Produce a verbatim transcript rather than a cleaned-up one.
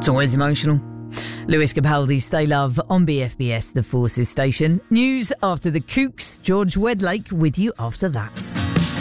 It's always emotional. Lewis Capaldi, Stay Love on B F B S, the Forces station. News after the Kooks. George Wedlake with you after that.